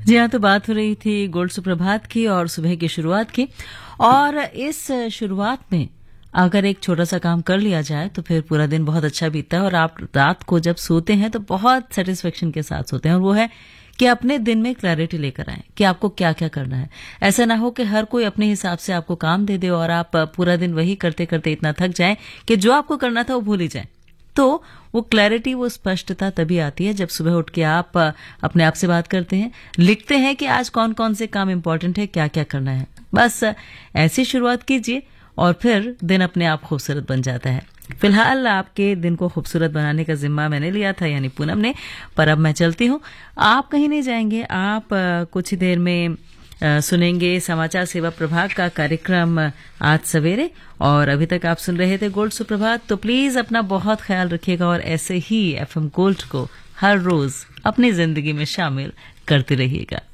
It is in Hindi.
जी हाँ, तो बात हो रही थी गोल्ड सुप्रभात की और सुबह की शुरुआत की। और इस शुरुआत में अगर एक छोटा सा काम कर लिया जाए तो फिर पूरा दिन बहुत अच्छा बीतता है और आप रात को जब सोते हैं तो बहुत सेटिस्फेक्शन के साथ सोते हैं। और वो है कि अपने दिन में क्लैरिटी लेकर आए कि आपको क्या क्या करना है। ऐसा ना हो कि हर कोई अपने हिसाब से आपको काम दे दे और आप पूरा दिन वही करते करते इतना थक जाएं कि जो आपको करना था वो भूल ही जाए। तो वो क्लैरिटी, वो स्पष्टता तभी आती है जब सुबह उठ के आप अपने आप से बात करते हैं, लिखते हैं कि आज कौन कौन से काम इंपॉर्टेंट है, क्या क्या करना है। बस ऐसी शुरुआत कीजिए और फिर दिन अपने आप खूबसूरत बन जाता है। फिलहाल आपके दिन को खूबसूरत बनाने का जिम्मा मैंने लिया था, यानी पूनम ने, पर अब मैं चलती हूँ। आप कहीं नहीं जाएंगे। आप कुछ ही देर में सुनेंगे समाचार सेवा प्रभाग का कार्यक्रम आज सवेरे। और अभी तक आप सुन रहे थे गोल्ड सुप्रभात। तो प्लीज अपना बहुत ख्याल रखिएगा और ऐसे ही एफएम गोल्ड को हर रोज अपनी जिंदगी में शामिल करते रहिएगा।